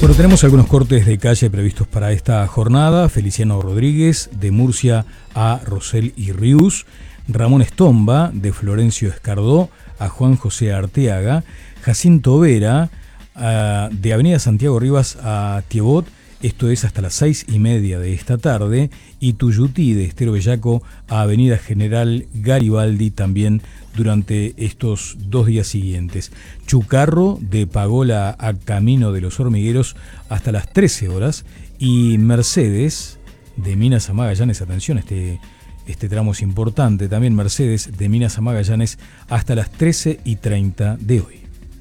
Bueno, tenemos algunos cortes de calle previstos para esta jornada. Feliciano Rodríguez, de Murcia a Rosel y Rius. Ramón Estomba, de Florencio Escardó a Juan José Arteaga. Jacinto Vera, de Avenida Santiago Rivas a Tiebot. Esto es hasta las 6:30 de esta tarde. Y Tuyutí, de Estero Bellaco a Avenida General Garibaldi, también durante estos 2 días siguientes. Chucarro, de Pagola a Camino de los Hormigueros hasta las 13 horas. Y Mercedes, de Minas a Magallanes, atención, este tramo es importante también. Mercedes, de Minas a Magallanes hasta las 13:30 de hoy.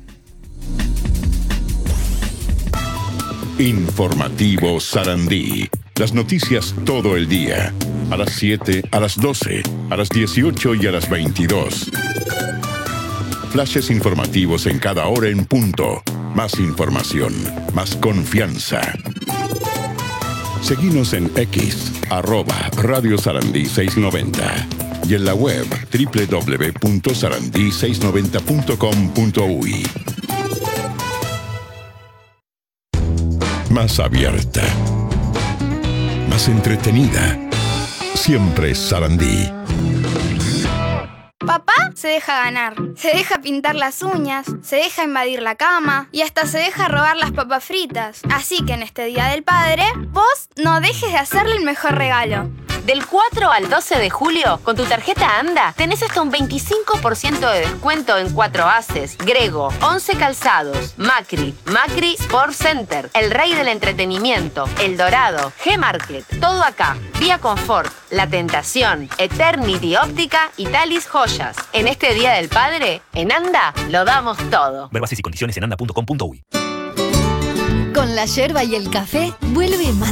Informativo Sarandí. Las noticias todo el día. A las 7, a las 12, a las 18 y a las 22. Flashes informativos en cada hora en punto. Más información, más confianza. Seguinos en X, @Radio Sarandí 690. Y en la web www.sarandí690.com.uy. Más abierta, más entretenida. Siempre Sarandí. Papá se deja ganar, se deja pintar las uñas, se deja invadir la cama y hasta se deja robar las papas fritas. Así que en este Día del Padre, vos no dejes de hacerle el mejor regalo. Del 4 al 12 de julio, con tu tarjeta ANDA, tenés hasta un 25% de descuento en 4 Haces, Grego, 11 Calzados, Macri Sport Center, El Rey del Entretenimiento, El Dorado, G-Market, todo acá. Vía Confort, La Tentación, Eternity Óptica y Talis Joyas. En este Día del Padre, en ANDA lo damos todo. Ver bases y condiciones en anda.com.uy. Con la yerba y el café, vuelve más